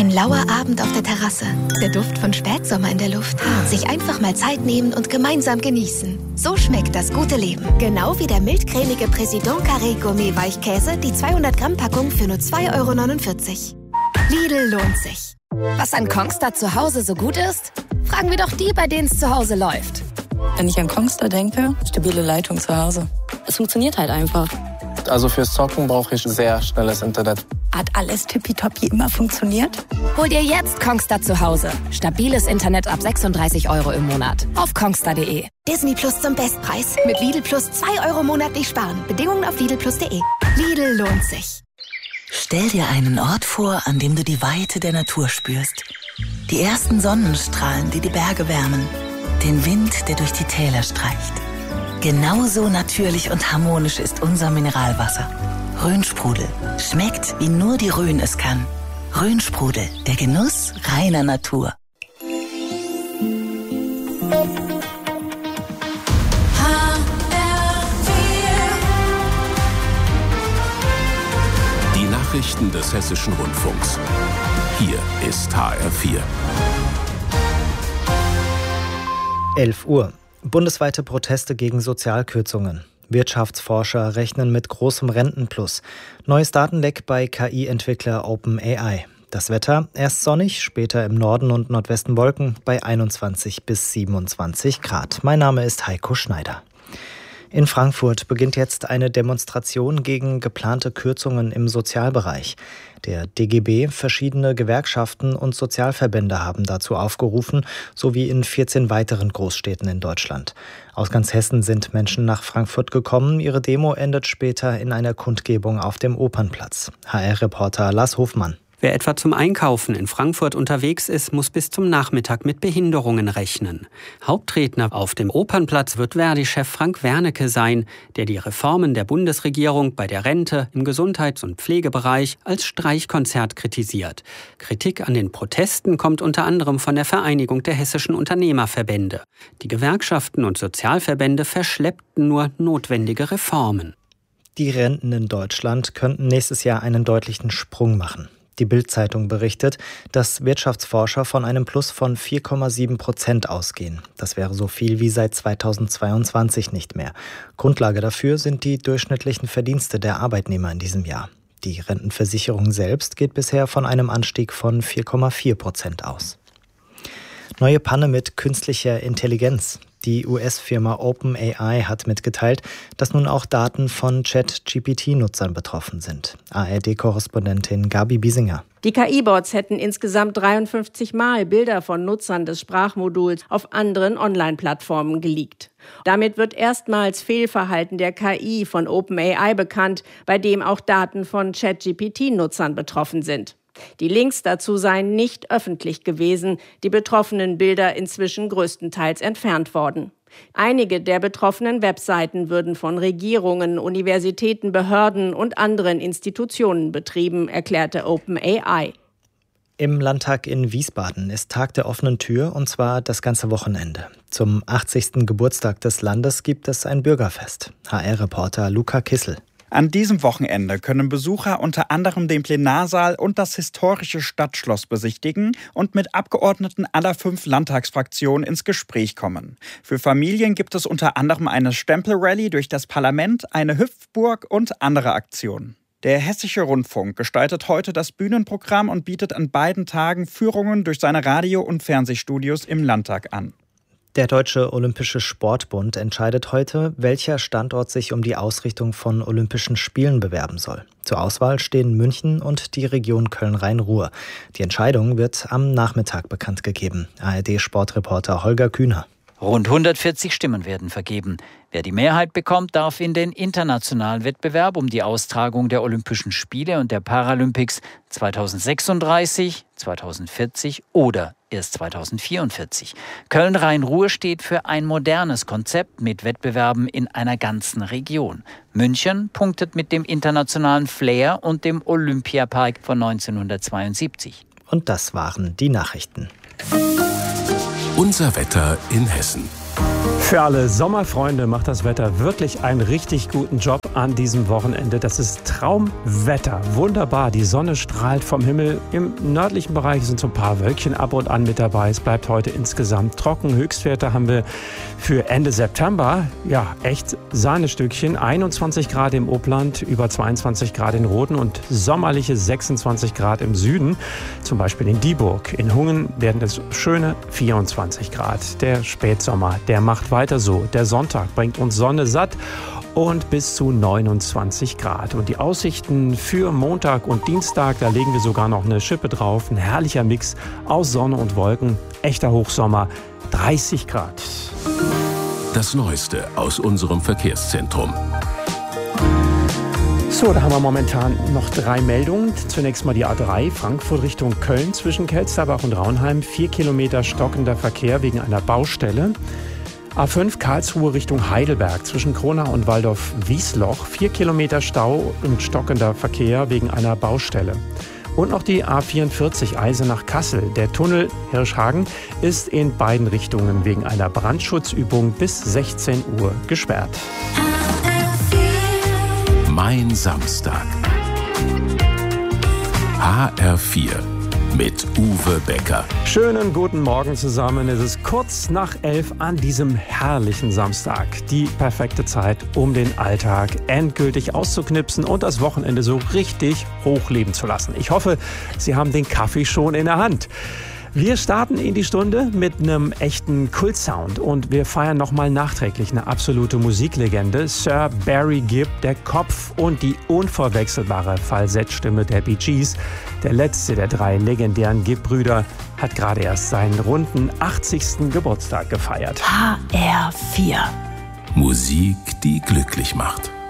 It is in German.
Ein lauer Abend auf der Terrasse, der Duft von Spätsommer in der Luft. Sich einfach mal Zeit nehmen und gemeinsam genießen. So schmeckt das gute Leben. Genau wie der mildcremige Président Carré Gourmet Weichkäse, die 200 Gramm Packung für nur 2,49 €. Lidl lohnt sich. Was an Kongstar zu Hause so gut ist? Fragen wir doch die, bei denen es zu Hause läuft. Wenn ich an Kongstar denke, stabile Leitung zu Hause. Es funktioniert halt einfach. Also fürs Zocken brauche ich sehr schnelles Internet. Hat alles tippitoppi immer funktioniert? Hol dir jetzt Kongstar zu Hause. Stabiles Internet ab 36 € im Monat. Auf kongstar.de. Disney Plus zum Bestpreis. Mit Lidl Plus 2 € monatlich sparen. Bedingungen auf lidlplus.de. Lidl lohnt sich. Stell dir einen Ort vor, an dem du die Weite der Natur spürst. Die ersten Sonnenstrahlen, die die Berge wärmen. Den Wind, der durch die Täler streicht. Genauso natürlich und harmonisch ist unser Mineralwasser. Rhönsprudel. Schmeckt, wie nur die Rhön es kann. Rhönsprudel, der Genuss reiner Natur. Die Nachrichten des Hessischen Rundfunks. Hier ist HR4. 11 Uhr. Bundesweite Proteste gegen Sozialkürzungen. Wirtschaftsforscher rechnen mit großem Rentenplus. Neues Datenleck bei KI-Entwickler OpenAI. Das Wetter, erst sonnig, später im Norden und Nordwesten Wolken bei 21 bis 27 Grad. Mein Name ist Heiko Schneider. In Frankfurt beginnt jetzt eine Demonstration gegen geplante Kürzungen im Sozialbereich. Der DGB, verschiedene Gewerkschaften und Sozialverbände haben dazu aufgerufen, sowie in 14 weiteren Großstädten in Deutschland. Aus ganz Hessen sind Menschen nach Frankfurt gekommen. Ihre Demo endet später in einer Kundgebung auf dem Opernplatz. HR-Reporter Lars Hofmann. Wer etwa zum Einkaufen in Frankfurt unterwegs ist, muss bis zum Nachmittag mit Behinderungen rechnen. Hauptredner auf dem Opernplatz wird Verdi-Chef Frank Wernicke sein, der die Reformen der Bundesregierung bei der Rente, im Gesundheits- und Pflegebereich als Streichkonzert kritisiert. Kritik an den Protesten kommt unter anderem von der Vereinigung der hessischen Unternehmerverbände. Die Gewerkschaften und Sozialverbände verschleppten nur notwendige Reformen. Die Renten in Deutschland könnten nächstes Jahr einen deutlichen Sprung machen. Die Bild-Zeitung berichtet, dass Wirtschaftsforscher von einem Plus von 4,7% ausgehen. Das wäre so viel wie seit 2022 nicht mehr. Grundlage dafür sind die durchschnittlichen Verdienste der Arbeitnehmer in diesem Jahr. Die Rentenversicherung selbst geht bisher von einem Anstieg von 4,4% aus. Neue Panne mit künstlicher Intelligenz. Die US-Firma OpenAI hat mitgeteilt, dass nun auch Daten von ChatGPT-Nutzern betroffen sind. ARD-Korrespondentin Gabi Biesinger. Die KI-Bots hätten insgesamt 53 Mal Bilder von Nutzern des Sprachmoduls auf anderen Online-Plattformen geleakt. Damit wird erstmals Fehlverhalten der KI von OpenAI bekannt, bei dem auch Daten von ChatGPT-Nutzern betroffen sind. Die Links dazu seien nicht öffentlich gewesen, die betroffenen Bilder inzwischen größtenteils entfernt worden. Einige der betroffenen Webseiten würden von Regierungen, Universitäten, Behörden und anderen Institutionen betrieben, erklärte OpenAI. Im Landtag in Wiesbaden ist Tag der offenen Tür, und zwar das ganze Wochenende. Zum 80. Geburtstag des Landes gibt es ein Bürgerfest. HR-Reporter Luca Kissel. An diesem Wochenende können Besucher unter anderem den Plenarsaal und das historische Stadtschloss besichtigen und mit Abgeordneten aller 5 Landtagsfraktionen ins Gespräch kommen. Für Familien gibt es unter anderem eine Stempelrallye durch das Parlament, eine Hüpfburg und andere Aktionen. Der Hessische Rundfunk gestaltet heute das Bühnenprogramm und bietet an beiden Tagen Führungen durch seine Radio- und Fernsehstudios im Landtag an. Der Deutsche Olympische Sportbund entscheidet heute, welcher Standort sich um die Ausrichtung von Olympischen Spielen bewerben soll. Zur Auswahl stehen München und die Region Köln-Rhein-Ruhr. Die Entscheidung wird am Nachmittag bekannt gegeben. ARD-Sportreporter Holger Kühner. Rund 140 Stimmen werden vergeben. Wer die Mehrheit bekommt, darf in den internationalen Wettbewerb um die Austragung der Olympischen Spiele und der Paralympics 2036, 2040 oder erst 2044. Köln-Rhein-Ruhr steht für ein modernes Konzept mit Wettbewerben in einer ganzen Region. München punktet mit dem internationalen Flair und dem Olympiapark von 1972. Und das waren die Nachrichten. Unser Wetter in Hessen. Für alle Sommerfreunde macht das Wetter wirklich einen richtig guten Job an diesem Wochenende. Das ist Traumwetter. Wunderbar. Die Sonne strahlt vom Himmel. Im nördlichen Bereich sind so ein paar Wölkchen ab und an mit dabei. Es bleibt heute insgesamt trocken. Höchstwerte haben wir für Ende September. Ja, echt Sahnestückchen. 21 Grad im Upland, über 22 Grad in Rhoden und sommerliche 26 Grad im Süden. Zum Beispiel in Dieburg. In Hungen werden es schöne 24 Grad. Der Spätsommer, der macht weiter so. Der Sonntag bringt uns Sonne satt und bis zu 29 Grad. Und die Aussichten für Montag und Dienstag, da legen wir sogar noch eine Schippe drauf. Ein herrlicher Mix aus Sonne und Wolken. Echter Hochsommer, 30 Grad. Das Neueste aus unserem Verkehrszentrum. So, da haben wir momentan noch 3 Meldungen. Zunächst mal die A3, Frankfurt Richtung Köln zwischen Kelsterbach und Raunheim. 4 Kilometer stockender Verkehr wegen einer Baustelle. A5 Karlsruhe Richtung Heidelberg zwischen Kronach und Waldorf-Wiesloch. 4 Kilometer Stau und stockender Verkehr wegen einer Baustelle. Und noch die A44 Eisenach-Kassel. Der Tunnel Hirschhagen ist in beiden Richtungen wegen einer Brandschutzübung bis 16 Uhr gesperrt. Mein Samstag. HR4 mit Uwe Becker. Schönen guten Morgen zusammen. Es ist kurz nach 11 an diesem herrlichen Samstag. Die perfekte Zeit, um den Alltag endgültig auszuknipsen und das Wochenende so richtig hochleben zu lassen. Ich hoffe, Sie haben den Kaffee schon in der Hand. Wir starten in die Stunde mit einem echten Kultsound und wir feiern nochmal nachträglich eine absolute Musiklegende. Sir Barry Gibb, der Kopf und die unverwechselbare Falsettstimme der Bee Gees. Der letzte der 3 legendären Gibb-Brüder hat gerade erst seinen runden 80. Geburtstag gefeiert. HR4. Musik, die glücklich macht.